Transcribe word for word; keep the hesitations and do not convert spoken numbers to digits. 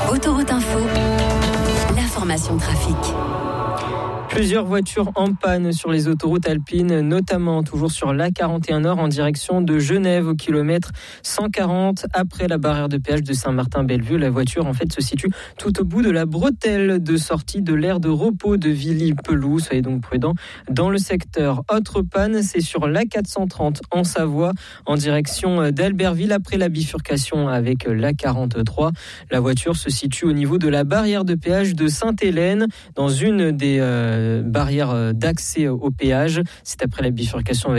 Autoroute Info, l'information trafic. Plusieurs voitures en panne sur les autoroutes alpines, notamment toujours sur l'A quarante et un Nord en direction de Genève au kilomètre cent quarante après la barrière de péage de Saint-Martin-Bellevue. La voiture en fait se situe tout au bout de la bretelle de sortie de l'aire de repos de Villy-Peloux. Soyez donc prudents dans le secteur. Autre panne, c'est sur l'A quatre cent trente en Savoie en direction d'Albertville après la bifurcation avec l'A quarante-trois. La voiture se situe au niveau de la barrière de péage de Sainte-Hélène dans une des euh, barrière d'accès au péage. C'est après la bifurcation